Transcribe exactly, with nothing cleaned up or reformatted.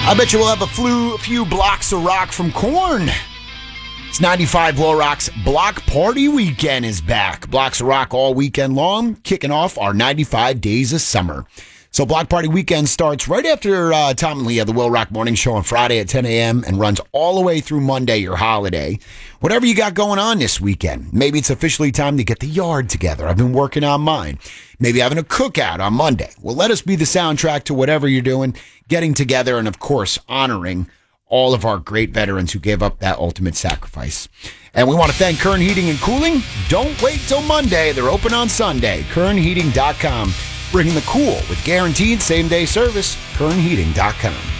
I bet you we'll have a few, few blocks of rock from Korn. It's ninety-five Will Rock's Block Party Weekend is back. Blocks of rock all weekend long, kicking off our ninety-five days of summer. So Block Party Weekend starts right after uh, Tom and Leah, the Will Rock Morning Show on Friday at ten a.m. and runs all the way through Monday, your holiday. Whatever you got going on this weekend. Maybe it's officially time to get the yard together. I've been working on mine. Maybe having a cookout on Monday. Well, let us be the soundtrack to whatever you're doing, getting together, and of course, honoring all of our great veterans who gave up that ultimate sacrifice. And we want to thank Kern Heating and Cooling. Don't wait till Monday. They're open on Sunday. Kern Heating dot com. Bringing the cool with guaranteed same-day service. Kern Heating dot com.